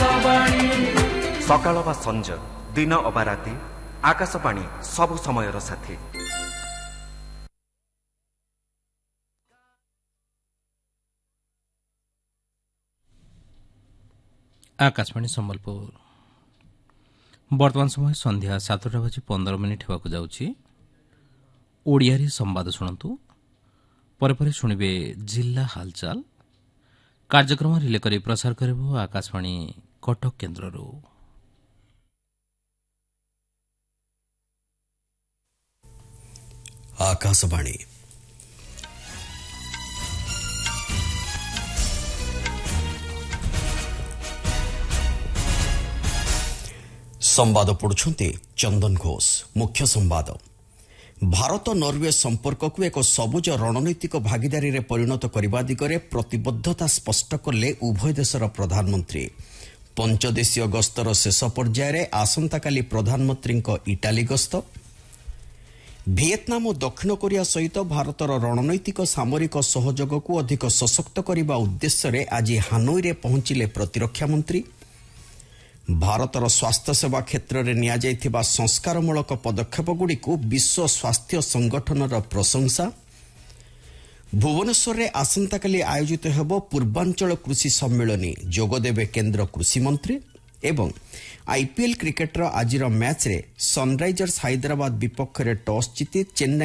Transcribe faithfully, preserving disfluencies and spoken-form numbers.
सकाळ वा संज दिन अबा राति आकाशवाणी सबु समयर साथी। आकाशवाणी सम्बलपुर वर्तमान समय संध्या सातटा बजी पंदर मिनिट होगा जाउछि। ओडियारी संवाद शुणु परे परे शुणिबे जिल्ला हालचाल कार्यक्रम रिले करी प्रसार करिबो आकाशवाणी कटक केन्द्ररू। आकाशवाणी संवाद पढ़ुछंती चंदन घोष। मुख्य संवाद भारत नॉर्वे संपर्क को एक सबुज रणनैतिक भागीदारी रे परिणत करने दिगरे प्रतिबद्धता स्पष्ट कले उभय देशर प्रधानमंत्री। पंचदेशीय गस्तर शेष पर्यायर आसंताकाली प्रधानमंत्री इटाली गस्त। ଭିଏତନାମ ଓ ଦକ୍ଷିଣ କୋରିଆ ସହିତ ଭାରତର ରଣନୈତିକ ସାମରିକ ସହଯୋଗକୁ ଅଧିକ ସଶକ୍ତ କରିବା ଉଦ୍ଦେଶ୍ୟରେ ଆଜି ହାନୋଇରେ ପହଞ୍ଚିଲେ ପ୍ରତିରକ୍ଷା ମନ୍ତ୍ରୀ। ଭାରତର ସ୍ୱାସ୍ଥ୍ୟସେବା କ୍ଷେତ୍ରରେ ନିଆଯାଇଥିବା ସଂସ୍କାରମୂଳକ ପଦକ୍ଷେପଗୁଡ଼ିକୁ ବିଶ୍ୱ ସ୍ୱାସ୍ଥ୍ୟ ସଂଗଠନର ପ୍ରଶଂସା। ଭୁବନେଶ୍ୱରରେ ଆସନ୍ତାକାଲି ଆୟୋଜିତ ହେବ ପୂର୍ବାଞ୍ଚଳ କୃଷି ସମ୍ମିଳନୀ, ଯୋଗଦେବେ କେନ୍ଦ୍ର କୃଷିମନ୍ତ୍ରୀ। ଏବଂ ଆଇପିଏଲ୍ କ୍ରିକେଟର ଆଜିର ମ୍ୟାଚ୍ରେ ସନ୍ରାଇଜର୍ସ ହାଇଦ୍ରାବାଦ ବିପକ୍ଷରେ ଟସ୍ ଜିତି ଚେନ୍ନାଇ